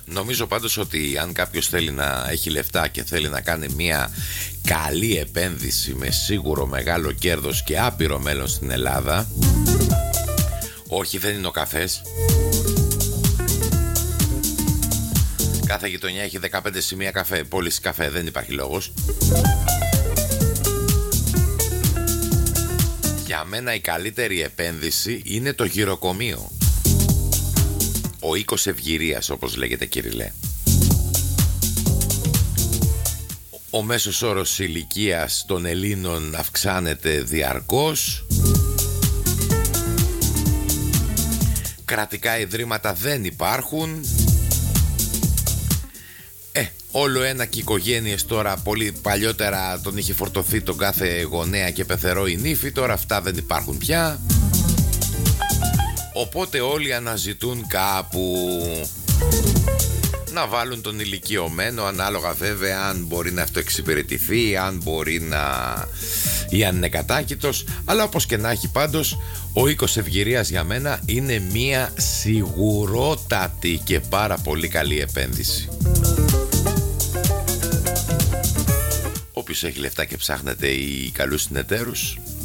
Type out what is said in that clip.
Νομίζω πάντως ότι αν κάποιος θέλει να έχει λεφτά και θέλει να κάνει μια καλή επένδυση με σίγουρο μεγάλο κέρδος και άπειρο μέλλον στην Ελλάδα, όχι, δεν είναι ο καφές. Κάθε γειτονιά έχει 15 σημεία καφέ, πώληση καφέ, δεν υπάρχει λόγος. Για μένα η καλύτερη επένδυση είναι το γυροκομείο. Ο οίκος ευγυρίας, όπως λέγεται, Κυριλέ. Ο μέσος όρος ηλικίας των Ελλήνων αυξάνεται διαρκώς. Κρατικά ιδρύματα δεν υπάρχουν. Όλο ένα και οικογένειες τώρα, πολύ παλιότερα τον είχε φορτωθεί τον κάθε γονέα και πεθερό η νύφη, τώρα αυτά δεν υπάρχουν πια. Οπότε όλοι αναζητούν κάπου να βάλουν τον ηλικιωμένο, ανάλογα βέβαια αν μπορεί να αυτοεξυπηρετηθεί, αν μπορεί να, ή αν είναι κατάκητος. Αλλά όπως και να έχει, πάντως ο οίκος ευγυρίας για μένα είναι μια σιγουρότατη και πάρα πολύ καλή επένδυση. Όποιος έχει λεφτά και ψάχνεται οι καλούς συνεταίρους,